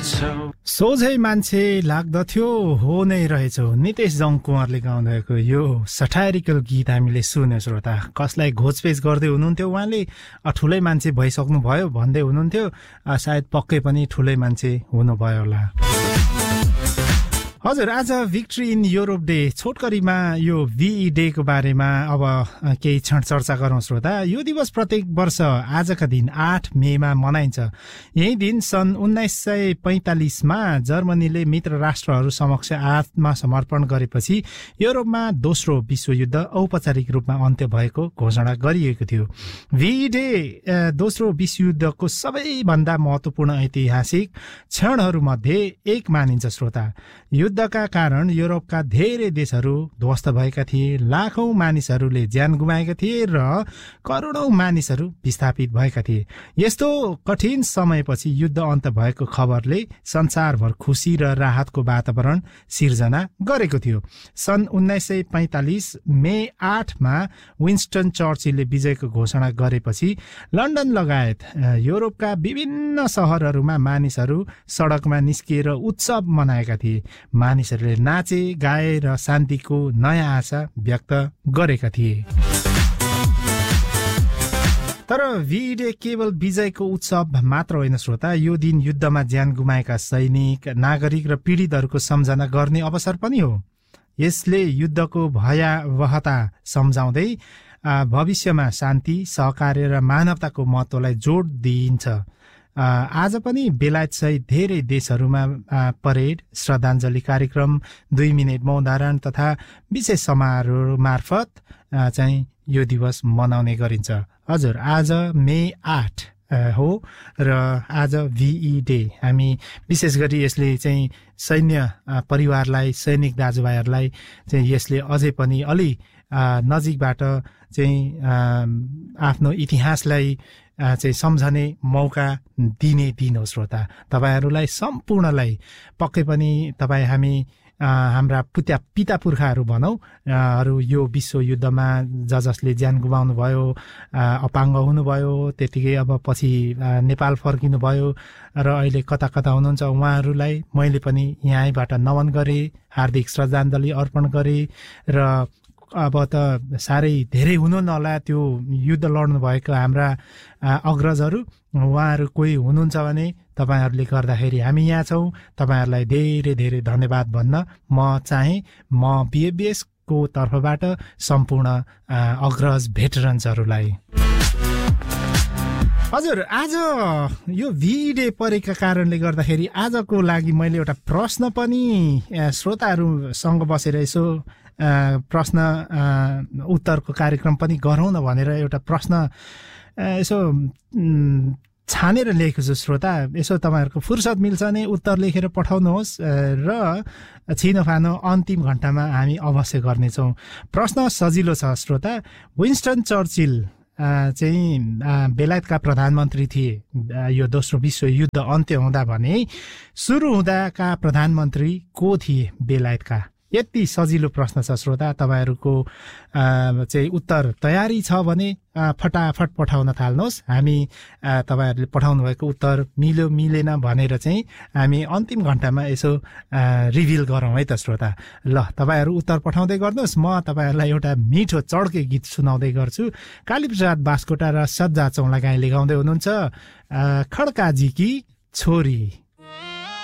सोझै मान्छे लाग्दथ्यो हो नै रहेछौ नितेश जङ कुँवरले गाउँदै यो सटायरिकल गीत हामीले सुन्यौं श्रोता। कसलाई घोचपेच गर्दै हुनुहुन्थ्यो उहाँले ठुलै मान्छे भइसक्नु भयो भन्दै हुनुहुन्थ्यो, सायद पक्कै पनि ठुलै मान्छे हुनुभयो होला। हजुर, आज भिक्ट्री इन युरोप डे छोटकरीमा यो VE डे को बारेमा अब केही क्षण चर्चा गरौँ श्रोता। यो दिवस प्रत्येक वर्ष आजका दिन 8 मेमा मनाइन्छ। यही दिन सन् 1945 मा जर्मनीले मित्र राष्ट्रहरू समक्ष आत्मसमर्पण गरेपछि युरोपमा दोस्रो विश्वयुद्ध औपचारिक रूपमा अन्त्य भएको घोषणा गरिएको थियो। VE डे दोस्रो विश्वयुद्धको सबैभन्दा महत्त्वपूर्ण ऐतिहासिक क्षणहरूमध्ये एक मानिन्छ श्रोता। युद्धका कारण युरोपका धेरै देशहरू ध्वस्त भएका थिए, लाखौं मानिसहरूले ज्यान गुमाएका थिए र करोडौं मानिसहरू विस्थापित भएका थिए। यस्तो कठिन समयपछि युद्ध अन्त्य भएको खबरले संसारभर खुशी र राहतको वातावरण सिर्जना गरेको थियो। सन् 1945 मे 8 मा विन्स्टन चर्चिलले विजयको घोषणा गरेपछि लन्डन लगायत युरोपका विभिन्न शहरहरूमा मानिसहरू सडकमा निस्किएर उत्सव मनाएका थिए। मानिसहरूले नाचे, गाए र शान्तिको नयाँ आशा व्यक्त गरेका थिए। तर VE डे केवल विजयको उत्सव मात्र होइन श्रोता, यो दिन युद्धमा ज्यान गुमाएका सैनिक, नागरिक र पीडितहरूको सम्झना गर्ने अवसर पनि हो। यसले युद्धको भयावहता सम्झाउँदै भविष्यमा शान्ति, सहकार्य र मानवताको महत्त्वलाई जोड दिइन्छ। आज पनि बेलायत सहित धेरै देशहरूमा परेड, श्रद्धाञ्जली कार्यक्रम, 2 मिनेट मौन धारण तथा विशेष समारोह मार्फत चाहिँ यो दिवस मनाउने गरिन्छ। हजुर, आज मे 8 हो र आज VE डे। हामी विशेष गरी यसले चाहिँ सैन्य परिवारलाई, सैनिक दाजुभाइहरूलाई चाहिँ यसले अझै पनि अलि नजिकबाट चाहिँ आफ्नो इतिहासलाई चाहिँ सम्झने मौका दिने दिन हो श्रोता। तपाईहरूलाई सम्पूर्णलाई पक्कै पनि हामी हाम्रा पिता पुर्खाहरू भनौँ यो विश्वयुद्धमा जसले ज्यान गुमाउनु भयो, अपाङ्ग हुनुभयो, त्यतिकै अब पछि नेपाल फर्किनु भयो र अहिले कता कता हुनुहुन्छ उहाँहरूलाई मैले पनि यहीँबाट नमन गरेँ, हार्दिक श्रद्धाञ्जली अर्पण गरेँ। र अब त साह्रै धेरै हुनु नहोला त्यो युद्ध लड्नु भएको हाम्रा अग्रजहरू, उहाँहरू कोही हुनुहुन्छ भने तपाईँहरूले गर्दाखेरि हामी यहाँ छौँ। तपाईँहरूलाई धेरै धेरै धन्यवाद भन्न म चाहेँ। म BFBS को तर्फबाट सम्पूर्ण अग्रज भेटरन्सहरूलाई। हजुर, आज यो VE डे परेका कारणले गर्दाखेरि आजको लागि मैले एउटा प्रश्न पनि श्रोताहरूसँग बसेर यसो प्रश्न उत्तरको कार्यक्रम पनि गरौँ न भनेर एउटा प्रश्न यसो छानेर लेखेको छु श्रोता। यसो तपाईँहरूको फुर्सद मिल्छ भने उत्तर लेखेर पठाउनुहोस् र छिनोफानो अन्तिम घण्टामा हामी अवश्य गर्नेछौँ। प्रश्न सजिलो छ श्रोता। विन्स्टन चर्चिल चाहिँ बेलायतका प्रधानमन्त्री थिए यो दोस्रो विश्वयुद्ध अन्त्य हुँदा भने सुरु हुँदाका प्रधानमन्त्री को थिए बेलायतका? यति सजिलो प्रश्न छ श्रोता। तपाईँहरूको चाहिँ उत्तर तयारी छ भने फटाफट पठाउन थाल्नुहोस्। हामी तपाईँहरूले पठाउनु भएको उत्तर मिल्यो मिलेन भनेर चाहिँ हामी अन्तिम घण्टामा यसो रिभिल गरौँ है त श्रोता। ल, तपाईँहरू उत्तर पठाउँदै गर्नुहोस्। म तपाईँहरूलाई एउटा मिठो चड्के गीत सुनाउँदै गर्छु। कालीप्रसाद बास्कोटा र सज्जा चौलागाईले गाउँदै हुनुहुन्छ खड्काजीकी छोरी।